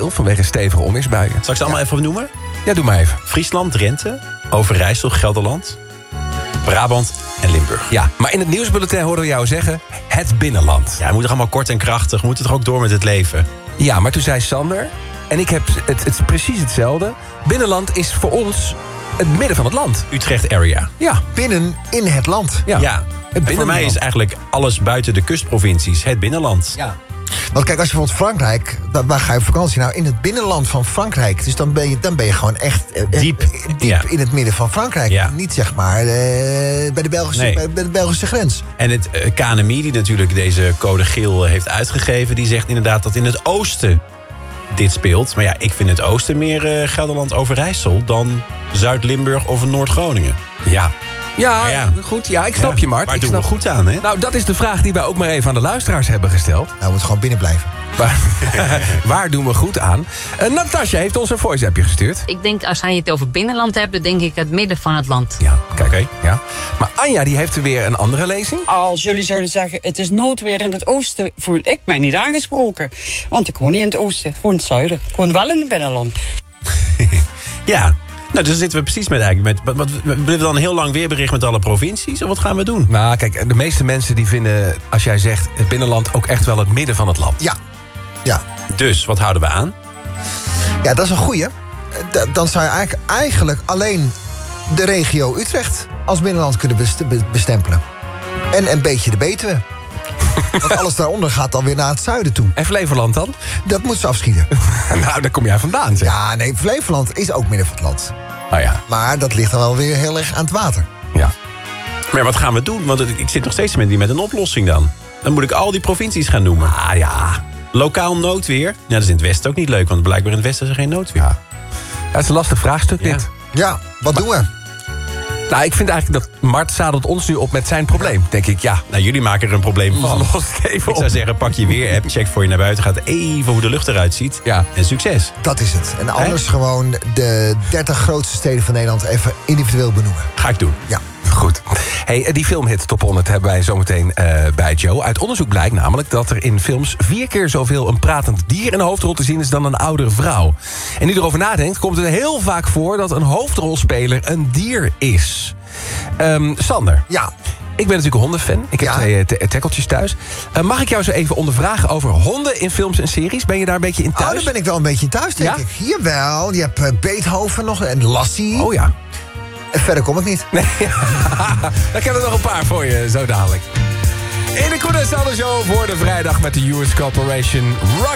veel vanwege stevige onweersbuien. Zal ik ze allemaal even noemen? Ja, doe maar even. Friesland, Drenthe, Overijssel, Gelderland, Brabant en Limburg. Ja, maar in het nieuwsbulletin hoorden we jou zeggen... het binnenland. Ja, we moeten allemaal kort en krachtig. We moeten toch ook door met het leven. Ja, maar toen zei Sander... en ik heb het is precies hetzelfde... binnenland is voor ons het midden van het land. Utrecht area. Ja. Binnen in het land. Ja. En voor mij is eigenlijk alles buiten de kustprovincies het binnenland. Ja. Want kijk, als je bijvoorbeeld Frankrijk... waar ga je op vakantie? Nou, in het binnenland van Frankrijk. Dus dan ben je gewoon echt Diep. in het midden van Frankrijk. Ja. Niet zeg maar bij de Belgische grens. En het KNMI, die natuurlijk deze code geel heeft uitgegeven... die zegt inderdaad dat in het oosten dit speelt. Maar ja, ik vind het oosten meer Gelderland, Overijssel... dan Zuid-Limburg of Noord-Groningen. Ja. Ja, Ja. goed. Ja, ik snap je, Mart. Waar Ik doen we snap... goed aan, hè? Nou, dat is de vraag die wij ook maar even aan de luisteraars hebben gesteld. Nou, we moeten gewoon binnen blijven. Waar doen we goed aan? Natasja heeft ons een voice-appje gestuurd. Ik denk, als hij het over binnenland hebt, dan denk ik het midden van het land. Ja, kijk. Oké. Ja. Maar Anja die heeft er weer een andere lezing. Als jullie zouden zeggen, het is noodweer in het oosten, voel ik mij niet aangesproken. Want ik woon niet in het oosten, ik woon in het zuiden. Ik woon wel in het binnenland. Ja. Nou, dus zitten we precies met eigenlijk... Willen we dan een heel lang weerbericht met alle provincies? Of wat gaan we doen? Nou, kijk, de meeste mensen die vinden, als jij zegt het binnenland... ook echt wel het midden van het land. Ja. Dus, wat houden we aan? Ja, dat is een goeie. Dan zou je eigenlijk alleen de regio Utrecht als binnenland kunnen bestempelen. En een beetje de Betuwe. Want alles daaronder gaat dan weer naar het zuiden toe. En Flevoland dan? Dat moet ze afschieten. Nou, daar kom jij vandaan, zeg. Ja, nee, Flevoland is ook midden van het land. Oh ja. Maar dat ligt dan wel weer heel erg aan het water. Ja. Maar wat gaan we doen? Want ik zit nog steeds met een oplossing dan. Dan moet ik al die provincies gaan noemen. Ah ja. Lokaal noodweer. Ja, dat is in het westen ook niet leuk. Want blijkbaar in het westen is er geen noodweer. Ja. Dat is een lastig vraagstuk, Ja. dit. Ja, wat doen we? Nou, ik vind eigenlijk dat Mart zadelt ons nu op met zijn probleem. Denk ik, ja. Nou, jullie maken er een probleem van. Los het even Ik op. zou zeggen, pak je weer app, check voor je naar buiten gaat. Even hoe de lucht eruit ziet. Ja. En succes. Dat is het. En anders gewoon de 30 grootste steden van Nederland even individueel benoemen. Ga ik doen. Ja. Goed. Hey, die filmhit Top 100 hebben wij zometeen bij Joe. Uit onderzoek blijkt namelijk dat er in films 4 keer zoveel een pratend dier in de hoofdrol te zien is dan een oudere vrouw. En nu erover nadenkt, komt het heel vaak voor dat een hoofdrolspeler een dier is. Sander. Ja. Ik ben natuurlijk een hondenfan. Ik heb 2 tekkeltjes thuis. Mag ik jou zo even ondervragen over honden in films en series? Ben je daar een beetje in thuis? Oh, daar ben ik wel een beetje in thuis, denk Ja? ik. Jawel, je hebt Beethoven nog en Lassie. Oh ja. En verder kom ik niet. Nee, dan heb ik nog een paar voor je, zo dadelijk. In de Koen en Sander Show voor de vrijdag met de US Corporation Rock.